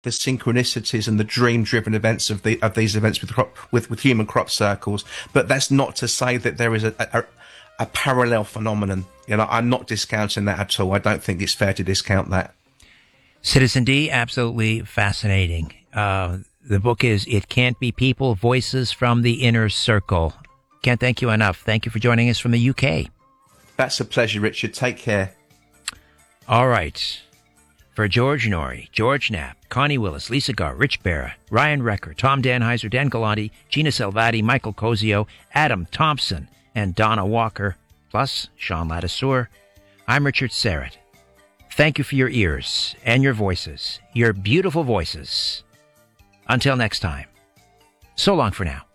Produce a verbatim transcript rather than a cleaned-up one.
the synchronicities and the dream-driven events of the of these events with crop, with with human crop circles. But that's not to say that there is a, a a parallel phenomenon. You know, I'm not discounting that at all. I don't think it's fair to discount that. Citizen D, absolutely fascinating. Uh, the book is It Can't Be People, Voices from the Inner Circle. Can't thank you enough. Thank you for joining us from the U K. That's a pleasure, Richard. Take care. All right. For George Norrie, George Knapp, Connie Willis, Lisa Garr, Rich Barra, Ryan Recker, Tom Danheiser, Dan Galati, Gina Salvati, Michael Cozio, Adam Thompson, and Donna Walker, plus Sean Ladisseur, I'm Richard Serrett. Thank you for your ears and your voices, your beautiful voices. Until next time, so long for now.